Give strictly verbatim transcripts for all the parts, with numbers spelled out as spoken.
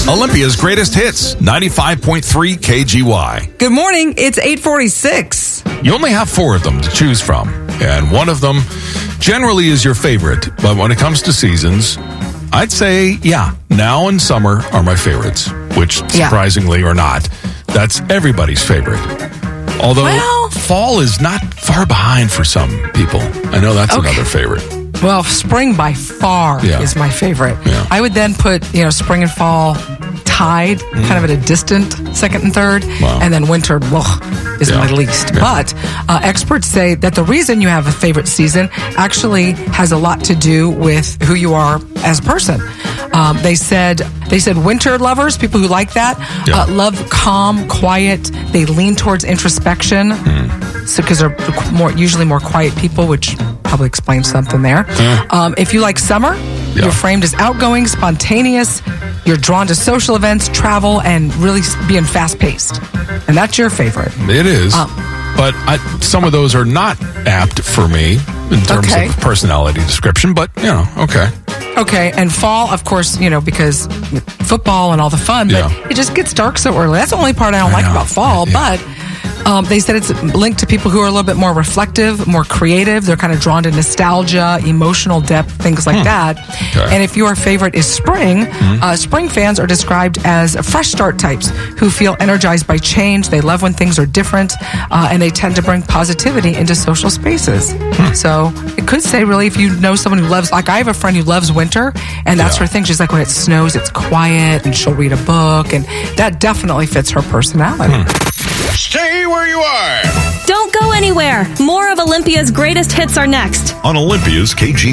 Olympia's greatest hits, ninety-five point three K G Y. Good morning. It's eight forty-six. You only have four of them to choose from, and one of them generally is your favorite. But when it comes to seasons, I'd say, yeah, now and summer are my favorites, which surprisingly or not, that's everybody's favorite. Although well, fall is not far behind for some people. I know that's okay. another favorite. Well, spring by far yeah. is my favorite. Yeah. I would then put, you know, spring and fall tied, mm. kind of at a distant second and third, wow. and then winter ugh, is yeah. my least. Yeah. But uh, experts say that the reason you have a favorite season actually has a lot to do with who you are as a person. Um, they said they said winter lovers, people who like that, yeah. uh, love calm, quiet. They lean towards introspection, mm. so because they're more usually more quiet people, which probably explains something there. Mm. Um, if you like summer, yeah. you're framed as outgoing, spontaneous. You're drawn to social events, travel, and really being fast-paced. And that's your favorite. It is. Um, but I, some of those are not apt for me in terms okay. of personality description. But, you know, okay. Okay, and fall, of course, you know, because football and all the fun, but yeah. it just gets dark so early. That's the only part I don't I like know. about fall, yeah. but... Um, they said it's linked to people who are a little bit more reflective, more creative. They're kind of drawn to nostalgia, emotional depth, things like hmm. that. Okay. And if your favorite is spring, mm-hmm. uh, spring fans are described as fresh start types who feel energized by change. They love when things are different, uh, and they tend to bring positivity into social spaces. Hmm. So it could say, really, if you know someone who loves, like I have a friend who loves winter, and that's yeah. her thing. She's like, when it snows, it's quiet, and she'll read a book, and that definitely fits her personality. Hmm. Stay where you are. Don't go anywhere. More of Olympia's greatest hits are next on Olympia's K G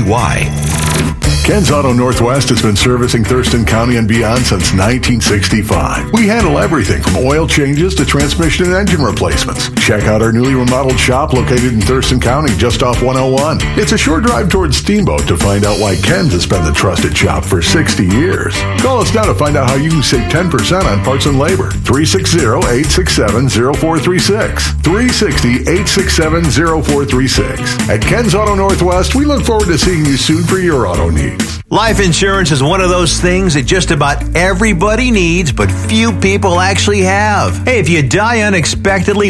Y. Ken's Auto Northwest has been servicing Thurston County and beyond since nineteen sixty-five. We handle everything from oil changes to transmission and engine replacements. Check out our newly remodeled shop located in Thurston County, just off one oh one. It's a short drive towards Steamboat to find out why Ken's has been the trusted shop for sixty years. Call us now to find out how you can save ten percent on parts and labor. three six zero, eight six seven, zero four three six. three six zero, eight six seven, zero four three six. At Ken's Auto Northwest, we look forward to seeing you soon for your auto needs. Life insurance is one of those things that just about everybody needs, but few people actually have. Hey, if you die unexpectedly